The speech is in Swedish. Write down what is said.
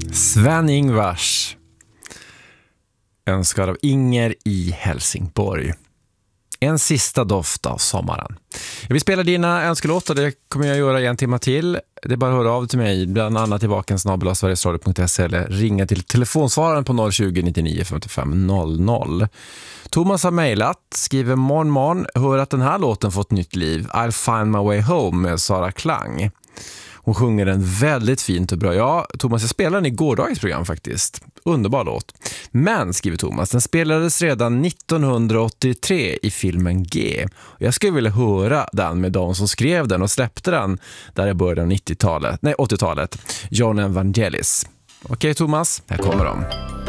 Sven-Ingvars. Önskar av Inger i Helsingborg. En sista doft av sommaren. Jag vill spela dina önskelåtar, det kommer jag göra i en timme till. Det är bara att höra av till mig, bland annat i vakensnabel@sverigesradio.se eller ringa till telefonsvararen på 020 99 55 00. Thomas har mejlat, skriver morgon, hör att den här låten fått nytt liv. I'll find my way home med Sara Klang. Hon sjunger den väldigt fint och bra. Ja, Thomas, jag spelade den i gårdagens program faktiskt. Underbar låt. Men, skriver Thomas, den spelades redan 1983 i filmen G. Jag skulle vilja höra den med de som skrev den och släppte den där i början av 80-talet. John Evangelis. Okej, Thomas, här kommer de.